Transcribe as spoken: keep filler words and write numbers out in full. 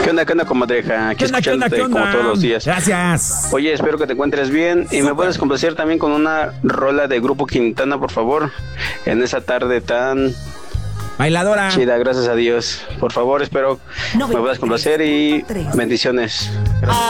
¿Qué onda, qué onda, comadreja? Aquí ¿Qué onda, qué onda, escuchándote qué onda? como todos los días. Gracias. Oye, espero que te encuentres bien. Y me puedes complacer también con una rola de Grupo Quintana, por favor. En esa tarde tan bailadora. chida, gracias a Dios. Por favor, espero me puedas complacer y bendiciones. Gracias.